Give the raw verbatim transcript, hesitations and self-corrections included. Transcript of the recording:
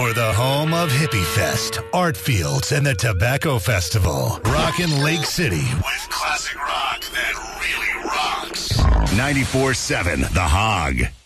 For the home of Hippie Fest, Art Fields, and the Tobacco Festival. Rockin' Lake City with classic rock that really rocks. ninety-four seven The Hog.